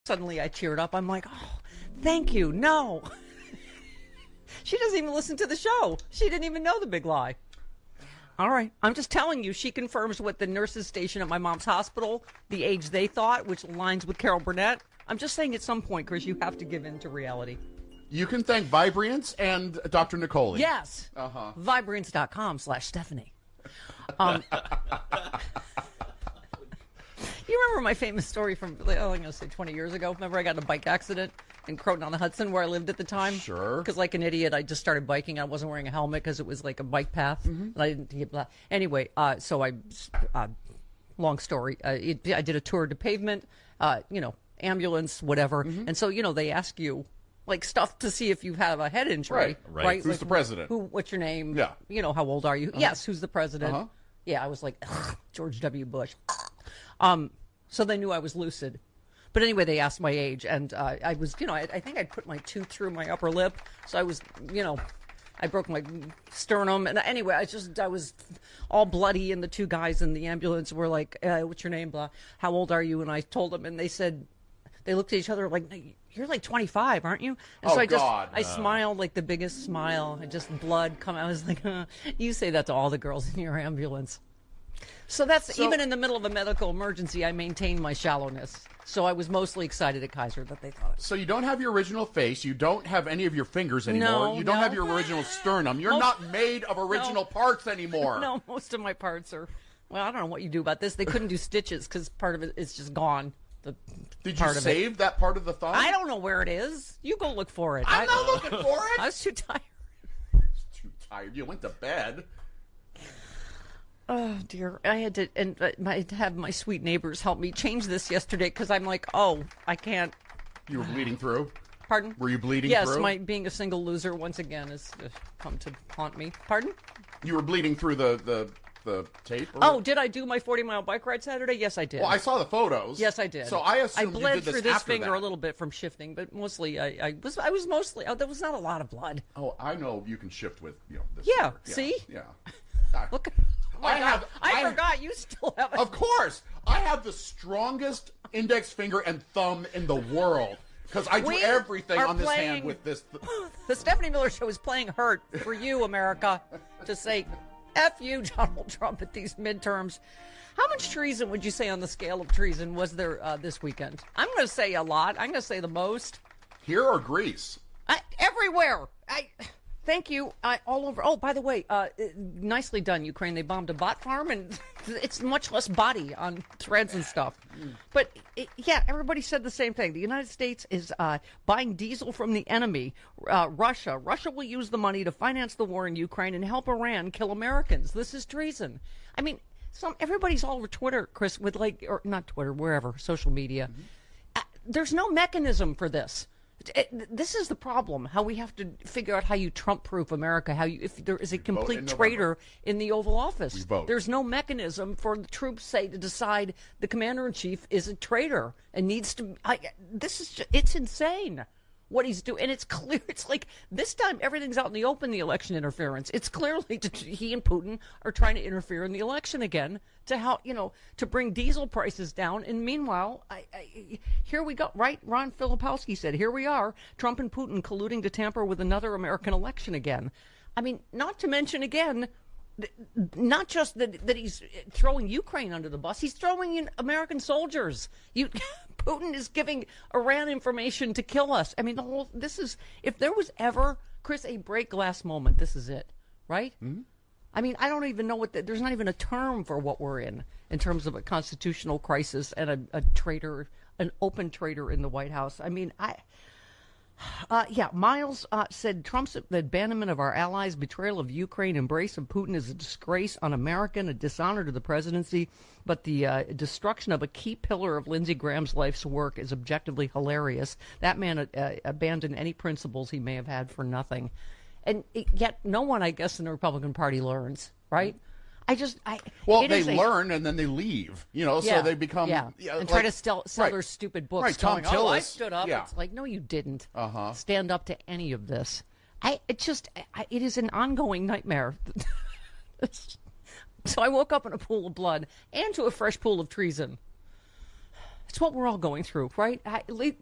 Suddenly I cheered up. I'm like, oh, thank you. No. She doesn't even listen to the show. She didn't even know the big lie. All right. I'm just telling you, she confirms what the nurses station at my mom's hospital, the age they thought, which aligns with Carol Burnett. I'm just saying at some point, Chris, you have to give in to reality. You can thank Vibriance and Dr. Nicole. Yes. Vibriance.com/Stephanie. You remember my famous story from, I'm going to say 20 years ago? Remember I got in a bike accident in Croton-on-the-Hudson where I lived at the time? Sure. Because like an idiot, I just started biking. I wasn't wearing a helmet because it was like a bike path. And I didn't get Anyway, so I, long story, I did a tour de pavement, ambulance, whatever. And so, they ask you, like, stuff to see if you have a head injury. Right. Who's like, the president? What's your name? Yeah. How old are you? Yes, who's the president? Yeah, I was like, George W. Bush. So they knew I was lucid. But anyway, they asked my age, and I was, I think I'd put my tooth through my upper lip. So I was, I broke my sternum. And anyway, I was all bloody, and the two guys in the ambulance were like, what's your name, blah, how old are you? And I told them, and they said, they looked at each other like, you're like 25, aren't you? And so I smiled like the biggest smile. I just blood come out. I was like, you say that to all the girls in your ambulance. So even in the middle of a medical emergency, I maintained my shallowness. So I was mostly excited at Kaiser that they thought it. So you don't have your original face. You don't have any of your fingers anymore. You don't have your original sternum. You're not made of original parts anymore. No, most of my parts are, well, I don't know what you do about this. They couldn't do stitches because part of it is just gone. Did you save that part of the thumb? I don't know where it is. You go look for it. I'm not looking for it. I was too tired. Too tired. You went to bed. Oh, dear. I had to have my sweet neighbors help me change this yesterday because I'm like, oh, I can't. You were bleeding through? Pardon? Were you bleeding yes, through? Yes, being a single loser once again has come to haunt me. Pardon? You were bleeding through the tape? Did I do my 40-mile bike ride Saturday? Yes, I did. Well, I saw the photos. Yes, I did. So I assumed bled you did through this this after finger that. a little bit from shifting, but mostly I was mostly. There was not a lot of blood. Oh, I know you can shift with this. Yeah. Finger. See? Yeah. Look. I forgot you still have it. Of course, I have the strongest index finger and thumb in the world. Because I do everything on this hand with this. The Stephanie Miller Show is playing Hurt for you, America, to say, F you, Donald Trump, at these midterms. How much treason would you say on the scale of treason was there this weekend? I'm going to say a lot. I'm going to say the most. Here or Greece? Everywhere. Thank you. All over. Oh, by the way, nicely done, Ukraine. They bombed a bot farm, and it's much less body on threads and stuff. But, everybody said the same thing. The United States is buying diesel from the enemy, Russia. Russia will use the money to finance the war in Ukraine and help Iran kill Americans. This is treason. I mean, everybody's all over Twitter, Chris, with or not Twitter, wherever, social media. There's no mechanism for this. This is the problem, how we have to figure out how you Trump-proof America, if there is a complete traitor in the Oval Office. There's no mechanism for the troops, say, to decide the commander-in-chief is a traitor and needs to... it's insane what he's doing. And it's clear, it's like this time everything's out in the open, the election interference. It's clearly he and Putin are trying to interfere in the election again to help, to bring diesel prices down. And meanwhile, here we go, right? Ron Filipowski said, here we are, Trump and Putin colluding to tamper with another American election again. I mean, not to mention again, not just that he's throwing Ukraine under the bus, he's throwing in American soldiers. Putin is giving Iran information to kill us. I mean, if there was ever, Chris, a break glass moment, this is it, right? Mm-hmm. I mean, I don't even know there's not even a term for what we're in terms of a constitutional crisis and a traitor, an open traitor in the White House. I mean, Miles said Trump's abandonment of our allies, betrayal of Ukraine, embrace of Putin is a disgrace on American, a dishonor to the presidency. But the destruction of a key pillar of Lindsey Graham's life's work is objectively hilarious. That man abandoned any principles he may have had for nothing. And yet no one, I guess, in the Republican Party learns, right? They learn and then they leave, so they become... and try to sell their stupid books. Right, Tom Tillis. I stood up. Yeah. It's like, no, you didn't stand up to any of this. It is an ongoing nightmare. So I woke up in a pool of blood and to a fresh pool of treason. It's what we're all going through, right?